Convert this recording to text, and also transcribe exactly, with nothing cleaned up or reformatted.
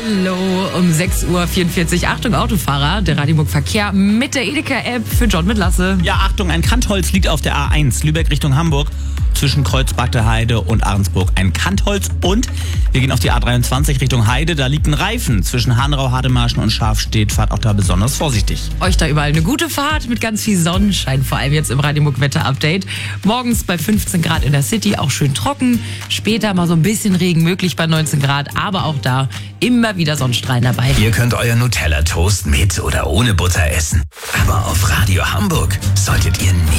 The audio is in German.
Hallo, um sechs Uhr vierundvierzig. Achtung, Autofahrer, der Radiomuck Verkehr mit der Edeka-App für John mit Lasse. Ja, Achtung, ein Kantholz liegt auf der A eins, Lübeck Richtung Hamburg, zwischen Kreuzberg Heide und Ahrensburg. Ein Kantholz und wir gehen auf die A dreiundzwanzig Richtung Heide, da liegt ein Reifen. Zwischen Hanrau, Hademarschen und Schafstedt, fahrt auch da besonders vorsichtig. Euch da überall eine gute Fahrt mit ganz viel Sonnenschein, vor allem jetzt im Radiomuck Wetter-Update. Morgens bei fünfzehn Grad in der City, auch schön trocken. Später mal so ein bisschen Regen möglich bei neunzehn Grad, aber auch da immer wieder Sonnenstrahlen dabei. Ihr könnt euer Nutella-Toast mit oder ohne Butter essen. Aber auf Radio Hamburg solltet ihr nie